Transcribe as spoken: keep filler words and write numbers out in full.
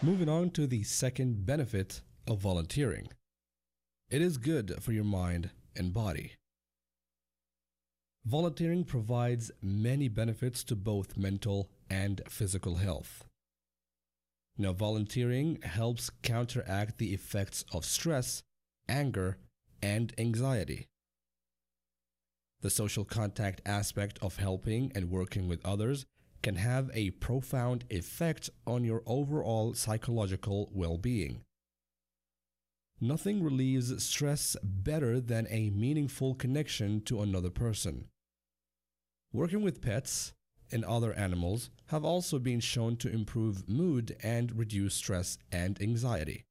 Moving on to the second benefit of volunteering. It is good for your mind and body. Volunteering provides many benefits to both mental and physical health. Now, volunteering helps counteract the effects of stress, anger, and anxiety. The social contact aspect of helping and working with others can have a profound effect on your overall psychological well-being. Nothing relieves stress better than a meaningful connection to another person. Working with pets and other animals have also been shown to improve mood and reduce stress and anxiety.